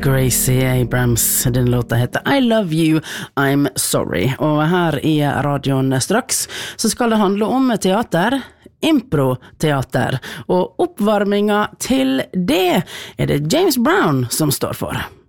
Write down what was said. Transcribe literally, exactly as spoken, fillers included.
Gracie Abrams, den låta heter I Love You, I'm Sorry. Og her i radioen straks så skal det handle om teater, improteater. Og oppvarminga til det er det James Brown som står for.